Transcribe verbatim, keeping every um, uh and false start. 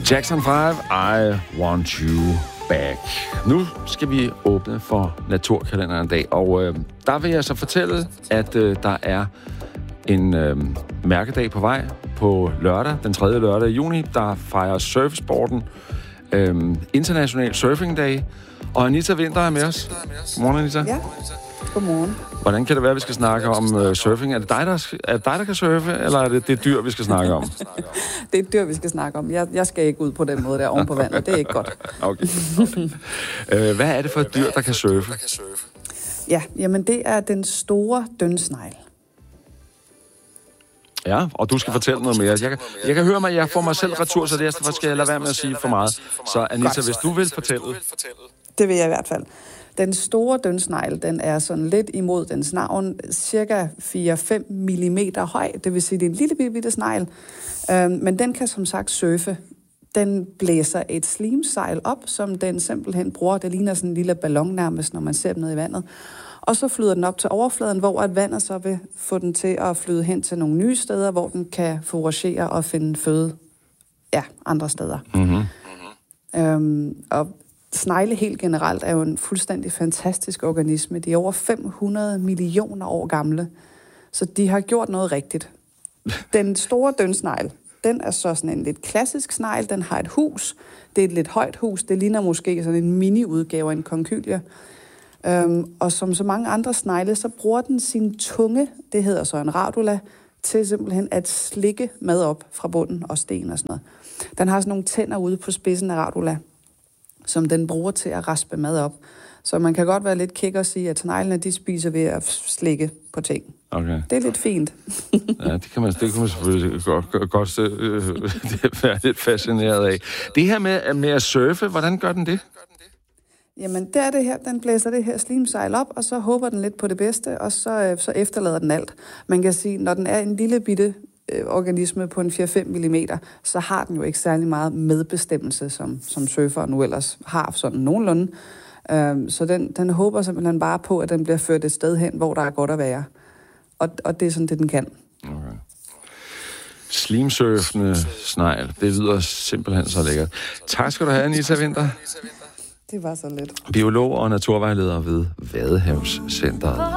Jackson five, I Want You Back. Nu skal vi åbne for Naturkalenderen i dag, og øh, der vil jeg så fortælle, at øh, der er en øh, mærkedag på vej på lørdag, den tredje lørdag i juni, der fejrer surfsporten øh, International Surfing Day, og Anita Winther er med os. Godmorgen, Anita. Ja, godmorgen. Hvordan kan det være, at vi skal snakke om uh, surfing? Er det dig, der, er det dig, der kan surfe, eller er det det dyr, vi skal snakke om? Det er et dyr, vi skal snakke om. Jeg, jeg skal ikke ud på den måde der oven på vandet. Det er ikke godt. Okay. okay. Uh, hvad er det for et dyr, der kan surfe? Ja, jamen det er den store dønsnegl. Ja, og du skal fortælle noget mere. Jeg kan, jeg kan høre mig, jeg får mig selv retur, så derfor skal jeg lade være med at sige for meget. Så Anita, hvis du vil fortælle... Det vil jeg i hvert fald. Den store dønsnegl, den er sådan lidt imod dens navn, cirka fire til fem millimeter høj, det vil sige, det er en lille bitte, bitte snegl. Øhm, men den kan som sagt surfe. Den blæser et slimsejl op, som den simpelthen bruger. Det ligner sådan en lille ballon nærmest, når man ser dem ned i vandet. Og så flyder den op til overfladen, hvor at vandet så vil få den til at flyde hen til nogle nye steder, hvor den kan foragere og finde føde ja, andre steder. Mm-hmm. Øhm, og snegle helt generelt er jo en fuldstændig fantastisk organisme. De er over fem hundrede millioner år gamle, så de har gjort noget rigtigt. Den store dønsnegl, den er så sådan en lidt klassisk snegl. Den har et hus. Det er et lidt højt hus. Det ligner måske sådan en mini-udgave af en konkylie. Øhm, og som så mange andre snegle, så bruger den sin tunge, det hedder så en radula, til simpelthen at slikke mad op fra bunden og sten og sådan noget. Den har sådan nogle tænder ude på spidsen af radula, som den bruger til at raspe mad op. Så man kan godt være lidt kæk og sige, at sneglene, de spiser ved at slikke på ting. Okay. Det er lidt fint. Ja, det kan man, det kan man selvfølgelig godt, godt øh, være lidt fascineret af. Det her med, med at surfe, hvordan gør den det? Jamen, det er det her. Den blæser det her slimsejl op, og så håber den lidt på det bedste, og så, så efterlader den alt. Man kan sige, når den er en lille bitte øh, organisme på en fire til fem millimeter, så har den jo ikke særlig meget medbestemmelse, som, som surfere nu ellers har sådan nogenlunde. Øhm, så den, den håber simpelthen bare på, at den bliver ført et sted hen, hvor der er godt at være. Og, og det er sådan det, den kan. Okay. Slimsurfende snegl. Det lyder simpelthen så lækkert. Tak skal du have, Anita Winther. Det var så lidt. Biolog og naturvejleder ved Vadehavscentret.